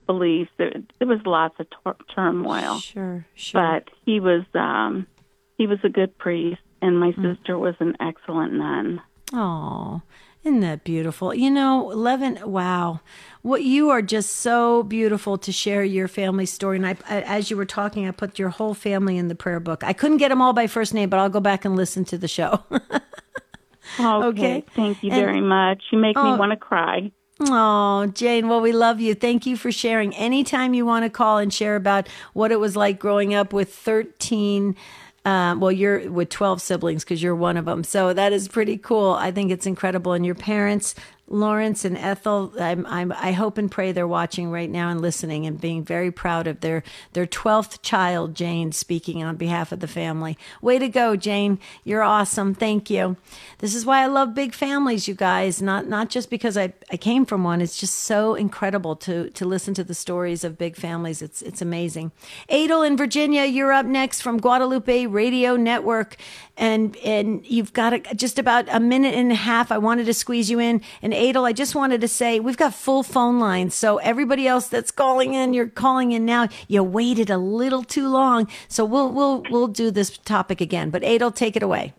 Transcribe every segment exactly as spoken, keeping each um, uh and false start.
beliefs. There, there was lots of tor- turmoil. Sure, sure. But he was um, he was a good priest, and my mm. sister was an excellent nun. Oh, isn't that beautiful? You know, Levin, wow. What you are just so beautiful to share your family story. And I, I, as you were talking, I put your whole family in the prayer book. I couldn't get them all by first name, but I'll go back and listen to the show. okay. okay. Thank you and, very much. You make oh, me want to cry. Oh, Jane, well, we love you. Thank you for sharing. Anytime you want to call and share about what it was like growing up with thirteen Um, well, you're with twelve siblings because you're one of them. So that is pretty cool. I think it's incredible. And your parents, Lawrence and Ethel, I'm, I'm, I hope and pray they're watching right now and listening and being very proud of their, their twelfth child, Jane, speaking on behalf of the family. Way to go, Jane. You're awesome. Thank you. This is why I love big families, you guys. Not not just because I, I came from one. It's just so incredible to to listen to the stories of big families. It's it's amazing. Adel in Virginia, you're up next from Guadalupe Radio Network. And and you've got a, just about a minute and a half. I wanted to squeeze you in. And Adel, I just wanted to say we've got full phone lines. So everybody else that's calling in, you're calling in now. You waited a little too long. So we'll we'll we'll do this topic again. But Adel, take it away.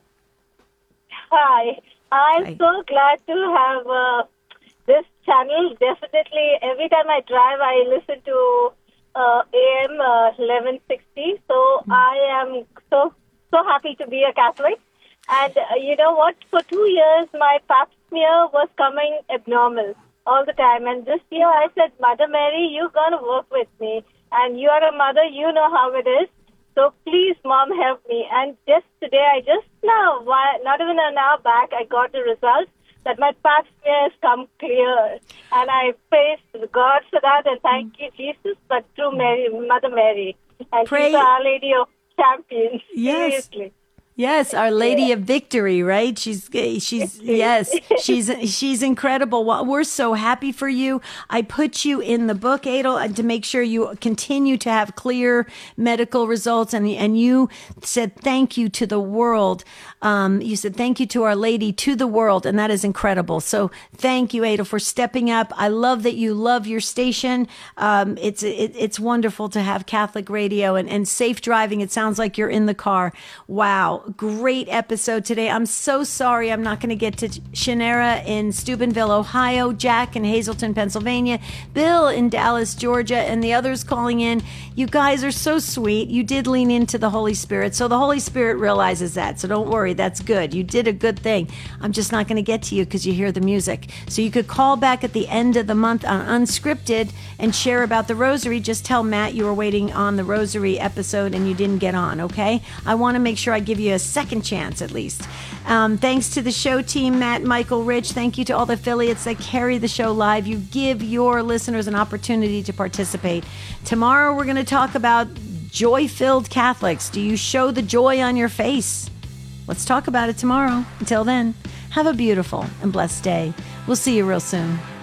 Hi, I'm Hi. so glad to have uh, this channel. Definitely, every time I drive, I listen to uh, A M uh, eleven sixty. So mm-hmm. I am so. so happy to be a Catholic. And uh, you know what? For two years, my pap smear was coming abnormal all the time. And this year, I said, Mother Mary, you're going to work with me. And you are a mother. You know how it is. So please, Mom, help me. And just today, I just now, not even an hour back, I got the results that my pap smear has come clear. And I praise God for that. And thank you, Jesus, but through Mary, Mother Mary. And Pray. she's Our Lady of Champions. Yes. Seriously. Yes, Our Lady of Victory, right? She's she's yes, she's she's incredible. Well, we're so happy for you. I put you in the book, Adel, to make sure you continue to have clear medical results, and and you said thank you to the world. Um, you said thank you to Our Lady, to the world, and that is incredible. So thank you, Adel, for stepping up. I love that you love your station. Um, it's it, it's wonderful to have Catholic radio and, and safe driving. It sounds like you're in the car. Wow. Great episode today. I'm so sorry I'm not going to get to Shanera in Steubenville, Ohio, Jack in Hazleton, Pennsylvania, Bill in Dallas, Georgia, and the others calling in. You guys are so sweet. You did lean into the Holy Spirit. So the Holy Spirit realizes that. So don't worry. That's good. You did a good thing. I'm just not going to get to you because you hear the music. So you could call back at the end of the month on Unscripted and share about the Rosary. Just tell Matt you were waiting on the Rosary episode and you didn't get on, okay? I want to make sure I give you a second chance at least. Um, thanks to the show team, Matt, Michael, Rich. Thank you to all the affiliates that carry the show live. You give your listeners an opportunity to participate. Tomorrow we're going to talk about joy-filled Catholics. Do you show the joy on your face? Let's talk about it tomorrow. Until then, have a beautiful and blessed day. We'll see you real soon.